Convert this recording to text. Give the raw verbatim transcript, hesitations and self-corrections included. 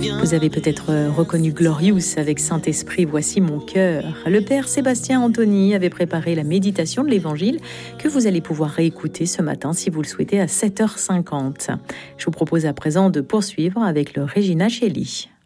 Vous avez peut-être reconnu Glorious avec Saint-Esprit, voici mon cœur. Le père Sébastien Anthony avait préparé la méditation de l'Évangile que vous allez pouvoir réécouter ce matin si vous le souhaitez à sept heures cinquante. Je vous propose à présent de poursuivre avec le Regina Coeli.